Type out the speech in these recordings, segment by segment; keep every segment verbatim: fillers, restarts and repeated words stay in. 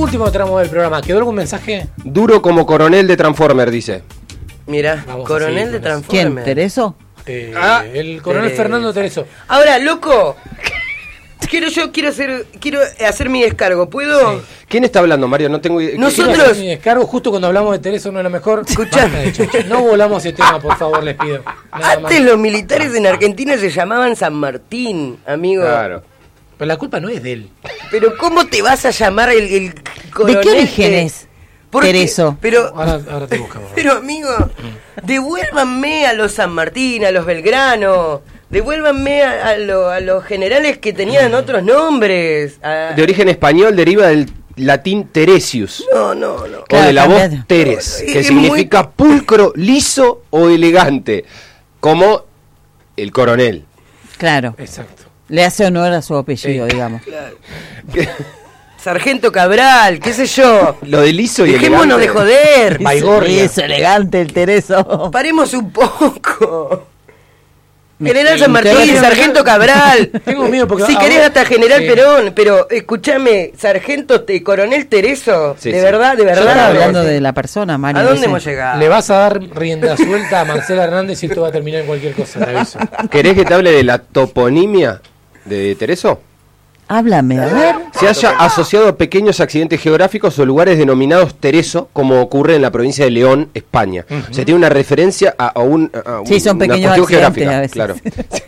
Último tramo del programa. ¿Quedó algún mensaje? Duro como coronel de Transformer, dice. Mirá, Vamos a coronel seguir de con eso. Transformers. ¿Quién? ¿Tereso? Eh, Ah, el coronel eh, Fernando Tereso. Ahora, loco, quiero yo quiero hacer quiero hacer mi descargo. ¿Puedo? Sí. ¿Quién está hablando, Mario? No tengo idea. Nosotros- Quiero hacer mi descargo justo cuando hablamos de Tereso, no es lo mejor. Escuchá. Basta de chocho. No volamos ese tema, por favor, les pido. Nada más. Antes los militares en Argentina se llamaban San Martín, amigo. Claro. Pero la culpa no es de él. Pero ¿cómo te vas a llamar el, el coronel? ¿De qué origen que- es ¿Por qué? Tereso? Pero, Ahora, ahora te buscamos. pero amigo, devuélvanme a los San Martín, a los Belgrano. Devuélvanme a, a, lo- a los generales que tenían otros nombres. a- De origen español, deriva del latín teresius. No, no, no. O Claro, de la voz cambiando. teres, No, que es significa muy- pulcro, liso o elegante. Como el coronel. Claro. Exacto. Le hace honor a su apellido, Sí. digamos. Claro. Sargento Cabral, qué sé yo. Lo de liso y Dejémonos de elegante. joder. Baigorria. Es elegante el Tereso. Paremos un poco. Me- General San me- Martín, me- Sargento Cabral. Tengo miedo porque Si ahora- querés hasta General Sí. Perón, pero escúchame, Sargento te, Coronel Tereso, Sí, de sí. verdad, de Yo estaba verdad. hablando de la persona, Mario. ¿A dónde no sé. hemos llegado? Le vas a dar rienda suelta a Marcela Hernández y esto va a terminar en cualquier cosa, te aviso. ¿Querés que te hable de la toponimia de Tereso? Háblame, a ver. Se haya asociado a pequeños accidentes geográficos o lugares denominados Tereso, como ocurre en la provincia de León, España. O sea, tiene una referencia a, a un, a un- Sí, son una pequeños cuestión accidentes geográfica, a veces. claro.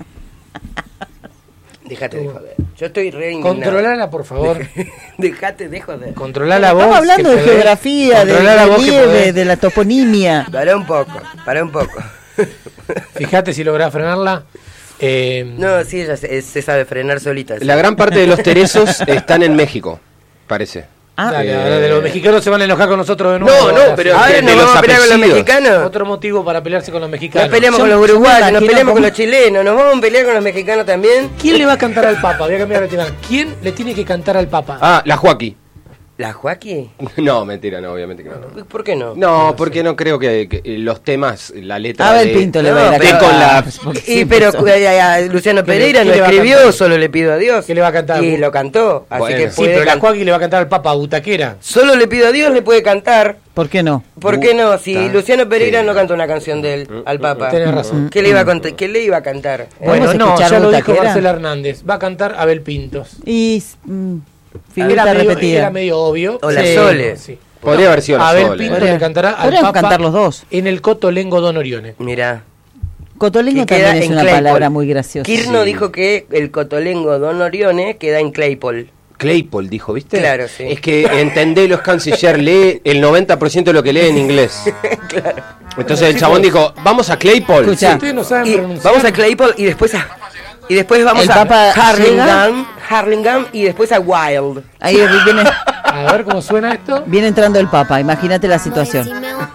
Dejate de joder. Yo estoy re indignado. Controlala, por favor. Dejate de joder. Controlala vos. Estamos hablando que de podés. geografía, de Controlala vos que relieve, podés. de la toponimia. Pará un poco, pará un poco. Fíjate si lográs frenarla. Eh, No, sí, ella se, se sabe frenar solita. sí. La gran parte de los Teresos están en México, parece. Ah, dale, eh, ahora de los mexicanos se van a enojar con nosotros de nuevo. No, no, ahora pero- sí. Ahora de nos los vamos a pelear con los apellidos. mexicanos. Otro motivo para pelearse con los mexicanos. Nos peleamos Yo- con los yo me uruguayos, nos imagino peleamos con cómo- los chilenos, nos vamos a pelear con los mexicanos también. ¿Quién le va a cantar al Papa? Voy a cambiar de tema. ¿Quién le tiene que cantar al Papa? Ah, la Joaquí. ¿La Joaquí? No, mentira, no, obviamente que no. no. ¿Por qué no? No, porque no creo que, que los temas, la letra Abel de... Pinto le No, va a ir a de cantar. con la- Porque Y siempre pero son- eh, a Luciano ¿Qué le- Pereira qué no le va a escribió, cantar? solo le pido a Dios. ¿Qué le va a cantar? Y lo cantó, así Bueno. que Sí, puede pero la can- Joaquín le va a cantar al Papa Butaquera. Solo le pido a Dios, le puede cantar. ¿Por qué no? ¿Por qué no? Si Está. Luciano Pereira Sí. no cantó una canción de él al Papa. Tenés razón. ¿Qué le iba a, cont- ¿Qué le iba a cantar? Bueno, ¿Podemos no, escuchar ya lo dijo Butaquera? Marcela Hernández. Va a cantar Abel Pintos. Y mm, Era figurita medio, repetida. era medio obvio. O la Sí. Sole. Sí. Podría haber sido la Abel Sole. Pinto Podría- le cantará al podríamos Papa cantar los dos. en el Cotolengo Don Orione. Mirá. Cotolengo que queda también es en una Claypole. palabra muy graciosa. Kirno Sí. dijo que el cotolengo Don Orione queda en Claypole. Claypole dijo, ¿viste? Claro, sí. Es que entendé, los canciller lee el noventa por ciento de lo que lee en inglés. Claro. Entonces el chabón dijo, vamos a Claypole. Escucha. Sí. Ustedes no saben Y pronunciar. vamos a Claypole y después a y después vamos El a Papa Harlingham, Harlingham y después a Wild. Ahí viene, A ver cómo suena esto. viene entrando el Papa, imagínate la situación.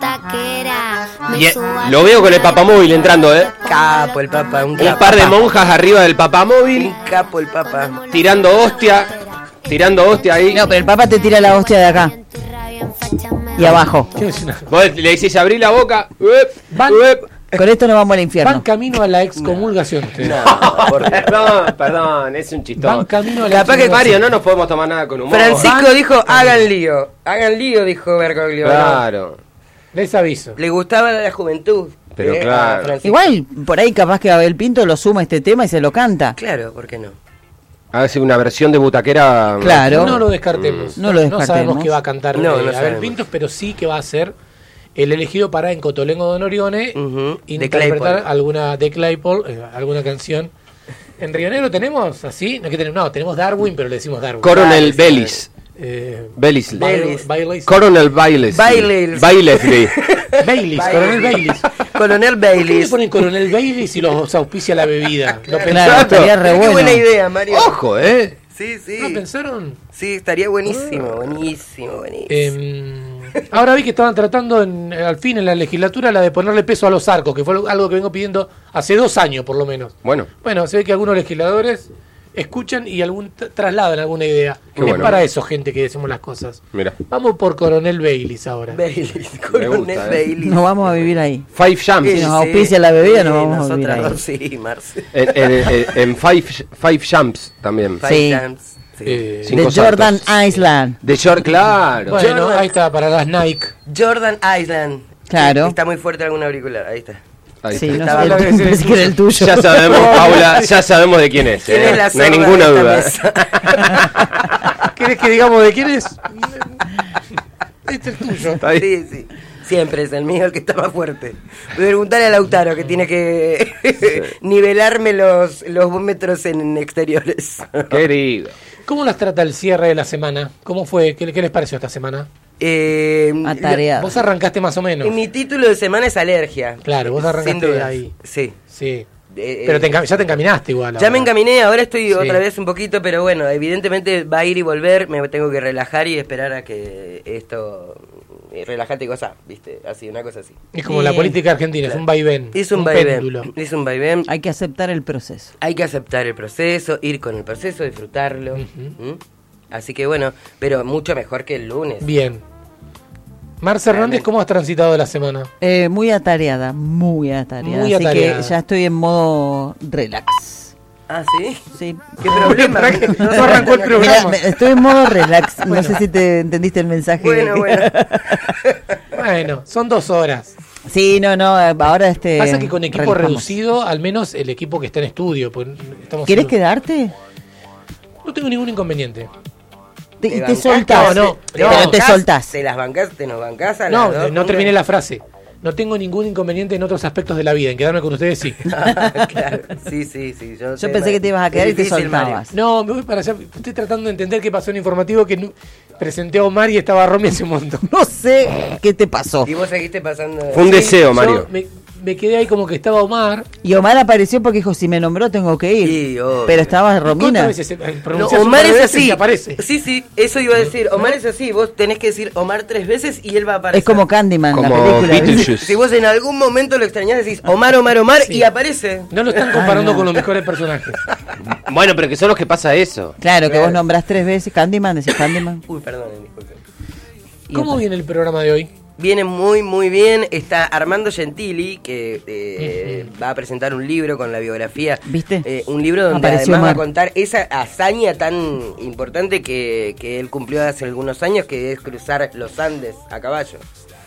Y, eh, lo veo con el papamóvil entrando, ¿eh? Capo el Papa, un Un capo. par de monjas arriba del papamóvil, Un capo el Papa. tirando hostia, tirando hostia ahí. No, pero el Papa te tira la hostia de acá y abajo. ¿Qué es una- Vos le decís abrí la boca. Uep, Van- uep. Con esto nos vamos al Van infierno. camino a la excomulgación. ustedes. Perdón, perdón, es un chistón. Van camino a la Capaz que excomulgación. Mario, no nos podemos tomar nada con humor. Francisco dijo, hagan lío. Hagan lío, dijo Bergoglio. ¿no? Claro. Les aviso. Le gustaba la juventud. Pero eh, claro. a Francisco. Igual, por ahí capaz que Abel Pinto lo suma este tema y se lo canta. Claro, ¿por qué no? Hace una versión de butaquera. Claro. No lo descartemos. No lo descartemos. sabemos que va a cantar No, eh, no Abel sabemos. Pintos, pero sí que va a ser el elegido para en Cotolengo Don Orione Ujú, de interpretar Claypole. alguna de Claypole, eh, alguna canción. En Río Negro tenemos así, no, ¿qué tenemos? No, tenemos Darwin, pero le decimos Darwin. Coronel Vale, Bellis. Eh, Bellis. Baileys. Baileys. Coronel Bailes. Baileys. Bailesley. Baileys, Coronel Baileys. Coronel ¿Por qué le Baileys. ponen Coronel Baileys y los auspicia la bebida? ¿Lo Claro, pensaron? estaría re Qué bueno. buena idea, Mario. Ojo, ¿eh? Sí, sí. ¿No pensaron? Sí, estaría buenísimo, buenísimo, buenísimo. Eh, ahora vi que estaban tratando en- al fin en la legislatura la de ponerle peso a los arcos, que fue lo- algo que vengo pidiendo hace dos años por lo menos. Bueno. Bueno, se ve que algunos legisladores escuchan y algún t- trasladan alguna idea. Qué es bueno. para eso, gente, que decimos las cosas. Mira. Vamos por Coronel Baileys ahora. Baileys, Coronel gusta, eh. Baileys. Nos vamos a vivir ahí. Five Jams. Si nos auspicia la bebida, nos vamos a vivir nosotras ahí. dos, sí, Marce. En, en- en- en Five, Five Jams también. Five Sí. Times. Sí. Eh, Cinco De saltos. Jordan Island. De Jordan, claro. bueno, Jordan- ahí está, para las Nike. Jordan Island. Claro. Está muy fuerte algún auricular, ahí está. Ahí Sí, está. no Estaba sé, hablando de ese pensé que era el tuyo. Ya sabemos, Paula, ya sabemos de quién es. ¿Quién ¿eh? es la No hay sorda ninguna de esta duda. mesa? ¿Querés que digamos de quién es? Este es tuyo. Está ahí. Sí, sí. Siempre es el mío el que está más fuerte. Voy a preguntarle a Lautaro que tiene que nivelarme los, los metros en exteriores. Querido. ¿Cómo las trata el cierre de la semana? ¿Cómo fue? ¿Qué, qué les pareció esta semana? Eh, Atareado. Vos arrancaste más o menos. lo- mi título de semana es alergia. Claro, vos arrancaste Sin dudas. ahí. Sí. Sí. Eh, Pero te eh, encam- ya te encaminaste igual. Ya ahora. me encaminé, ahora estoy Sí. otra vez un poquito, pero bueno, evidentemente va a ir y volver, me tengo que relajar y esperar a que esto... eh, relajate y gozá, ¿viste? Así, una cosa así. Es como Sí. la política argentina, es un vaivén. Es un, vaivén, péndulo. es un vaivén. Hay que aceptar el proceso. Hay que aceptar el proceso, ir con el proceso, disfrutarlo. Ujú. ¿Mm? Así que bueno, pero mucho mejor que el lunes. Bien. Marce Hernández, ¿cómo has transitado la semana? Eh, muy atareada, muy atareada. Muy así atareada. que ya estoy en modo relax. Ah, ¿sí? Sí. ¿Qué problema? ¿Para qué? No No sé. arrancó el programa. Mira, me- estoy en modo relax. No sé si te entendiste el mensaje. Bueno, bueno. Bueno, son dos horas. Sí, no, no. Ahora este. Pasa que con equipo relajamos. reducido, al menos el equipo que está en estudio. Pues estamos ¿Querés haciendo- quedarte? No tengo ningún inconveniente. Te, te bancás? soltás. No, no, pero no. te soltás. ¿Te las bancás? ¿Te nos bancás a No, las dos no juntas? terminé la frase. No tengo ningún inconveniente en otros aspectos de la vida. En quedarme con ustedes, sí. Ah, claro. Sí, sí, sí. Yo, Yo pensé que te ibas a quedar y te soltabas. No, me voy para allá. Estoy tratando de entender qué pasó en informativo que nu- presenté a Omar y estaba Romy hace un montón. No sé qué te pasó. Y vos seguiste pasando... Fue un Sí, deseo, yo Mario. Me, me quedé ahí como que estaba Omar. Y Omar apareció porque dijo, si me nombró tengo que ir. Sí, obvio. Pero estaba ¿Cuántas Romina. veces eh, No, pronunciás un Omar par de es veces así. y aparece? Sí, sí, eso iba a decir. Omar es así. Vos tenés que decir Omar tres veces y él va a aparecer. Es como Candyman, la Como película. Beetlejuice. Si vos en algún momento lo extrañás, decís Omar, Omar, Omar y aparece. No lo están comparando Ah, no. con los mejores personajes. Bueno, pero que son los que pasa eso. Claro, que Claro. vos nombrás tres veces Candyman, decís Candyman. Uy, perdón, disculpen. y ¿Cómo aparece. viene el programa de hoy? Viene muy, muy bien. Está Armando Gentili, que eh, va a presentar un libro con la biografía. ¿Viste? Eh, un libro donde Apareció además va a Omar. contar esa hazaña tan importante que, que él cumplió hace algunos años, que es cruzar los Andes a caballo.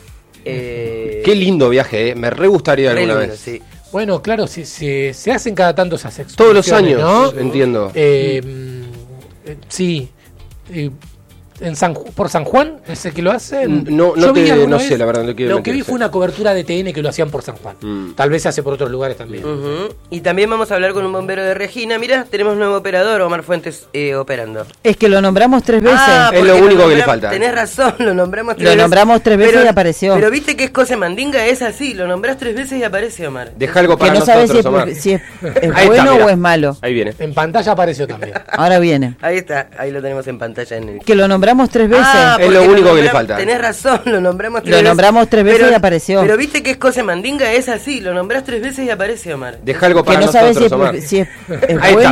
Eh, Qué lindo viaje, ¿eh? Me re gustaría re alguna lindo, vez. sí. Bueno, claro, se, se, se hacen cada tanto esas excursiones, Todos los años, ¿no? entiendo. Eh, mm, eh, sí. Eh, en San, Ju- ¿Por San Juan es el que lo hacen? No, no Yo vi te- alguna no vez- sé, la verdad, no quiero Lo mentir, que vi sí. fue una cobertura de T N que lo hacían por San Juan. Mm. Tal vez se hace por otros lugares también. Ujú. Y también vamos a hablar con un bombero de Regina. Mirá, tenemos nuevo operador, Omar Fuentes, eh, operando. Es que lo nombramos tres veces. Ah, Es porque lo único que le nombra- falta. Tenés razón, lo nombramos tres Lo veces. nombramos tres veces y apareció. Pero viste que es cosa mandinga, es así, lo nombrás tres veces y aparece Omar. Deja algo que para no sabes si, nosotros, Omar. es, si es, es Ahí está, bueno mirá. o es malo. Ahí viene. En pantalla apareció también. Ahora viene. Ahí está, ahí lo tenemos en pantalla en el... Que lo nombramos tres veces. Ah, Es porque lo único que le nombra- falta. Tenés razón, lo nombramos tres Lo veces. nombramos tres veces y apareció. Pero viste que es cosa mandinga, es así, lo nombrás tres veces y aparece Omar. Deja algo que para no sabes si nosotros, es, Omar. si es, es Ahí está, bueno